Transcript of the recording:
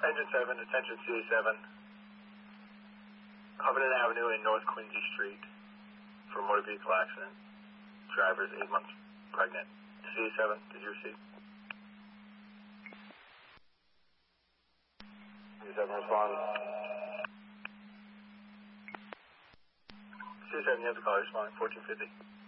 Engine 7, attention CA7. Covenant Avenue and North Quincy Street for motor vehicle accident. Driver is 8 months pregnant. CA7, did you receive? CA7 respond. CA7, you have the call, respond, 1450.